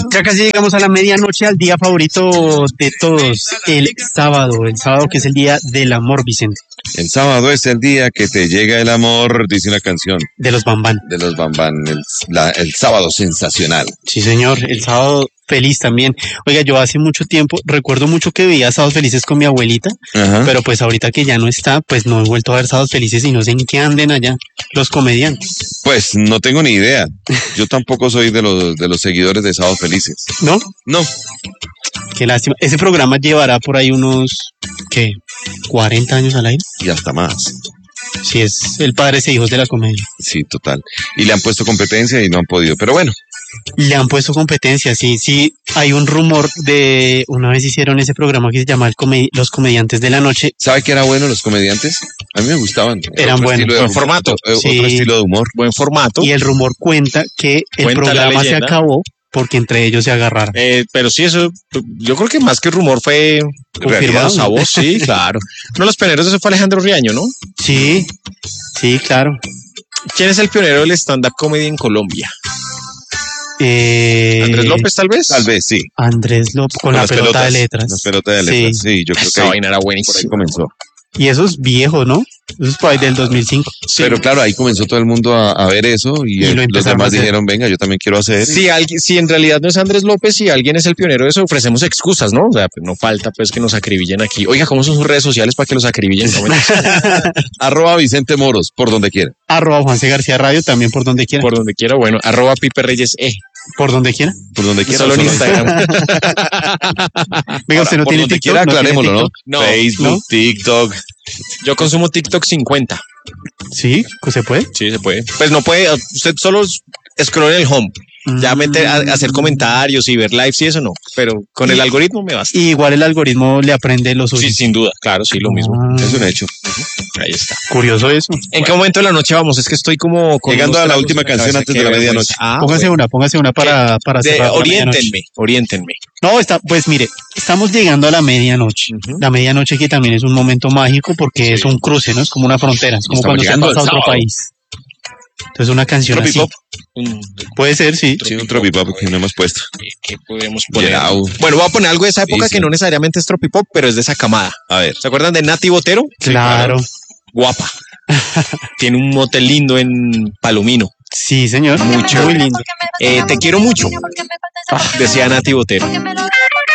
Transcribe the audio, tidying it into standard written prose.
Ya casi llegamos a la medianoche, al día favorito de todos, el sábado que es el día del amor, Vicente. El sábado es el día que te llega el amor, dice una canción. De los Bambán. De los Bambán, el sábado sensacional. Sí, señor, el sábado feliz también. Oiga, yo hace mucho tiempo, recuerdo mucho que veía Sábados Felices con mi abuelita, pero pues ahorita que ya no está, pues no he vuelto a ver Sábados Felices y no sé en qué anden allá los comediantes. Pues no tengo ni idea. Yo tampoco soy de los seguidores de Sábados Felices. ¿No? No. Qué lástima. Ese programa llevará por ahí unos, ¿qué? 40 años al aire. Y hasta más. Sí, es el padres e hijos de la comedia. Sí, total. Y le han puesto competencia y no han podido, pero bueno. Le han puesto competencia, sí. Hay un rumor de, una vez hicieron ese programa que se llama Los Comediantes de la Noche. ¿Sabe que era bueno los comediantes? A mí me gustaban. Eran buenos. Buen formato. Sí. Otro estilo de humor. Buen formato. Y el rumor cuenta que el programa se acabó porque entre ellos se agarraron. Pero sí, eso, yo creo que más que rumor fue confirmado a voz, sí, claro. Uno de los pioneros de eso fue Alejandro Riaño, ¿no? Sí, claro. ¿Quién es el pionero del stand-up comedy en Colombia? ¿Andrés López, tal vez? Tal vez, sí. Andrés López, con la pelota de letras. La pelota de letras, sí, yo creo que esa vaina era buenísima. Por ahí comenzó. Y eso es viejo, ¿no? Eso es por ahí del 2005. Sí. Pero claro, ahí comenzó todo el mundo a ver eso y los demás dijeron, venga, yo también quiero hacer. Si en realidad no es Andrés López, si alguien es el pionero de eso, ofrecemos excusas, ¿no? O sea, pues no falta pues que nos acribillen aquí. Oiga, ¿cómo son sus redes sociales para que los acribillen? @ Vicente Moros, por donde quiera. @ Juanse García Radio, también por donde quiera. Por donde quiera, bueno. @ Pipe Reyes E. Por donde quiera. Por donde quiera. Solo en Instagram. Venga, usted no tiene TikTok. Quiera, aclarémoslo, ¿no? Facebook, ¿no? TikTok. Yo consumo TikTok 50. ¿Sí? ¿Se puede? Sí, se puede. Pues no puede, usted solo scroll en el home. Ya meter a hacer comentarios y ver lives y eso no, pero con el algoritmo me basta. Y igual el algoritmo le aprende lo suyo. Sí, sin duda, claro, sí, lo mismo. Es un hecho. Ahí está. Curioso eso. ¿En qué momento de la noche vamos? Es que estoy como... llegando a la última canción antes de la medianoche. Póngase una para cerrar. Oriéntenme. No, pues mire, estamos llegando a la medianoche. La medianoche que también es un momento mágico porque es un cruce, ¿no? Es como una frontera, es como cuando se pasa a otro país. Entonces una canción así. Puede ser, sí. Sí, un tropipop que no hemos puesto. ¿Qué podemos poner? Bueno, voy a poner algo de esa época que no necesariamente es tropipop, pero es de esa camada. A ver. ¿Se acuerdan de Nati Botero? Claro. Guapa. Tiene un motel lindo en Palomino. Sí, señor. Muy lindo. Te quiero mucho. Decía Nati Botero.